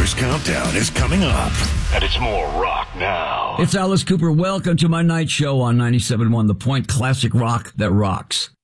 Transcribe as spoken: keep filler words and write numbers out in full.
Cooper's Countdown is coming up. And it's more rock now. It's Alice Cooper. Welcome to my night show on ninety-seven point one, The Point, classic rock that rocks.